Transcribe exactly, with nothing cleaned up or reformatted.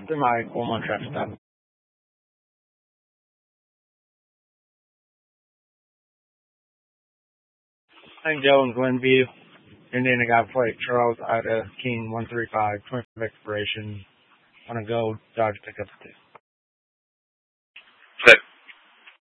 through my one one traffic stop. I'm Joe in Glenview, Indiana Guy Plate, Charles, Ida, King one three five, twenty-five expiration, on a gold Dodge pickup too.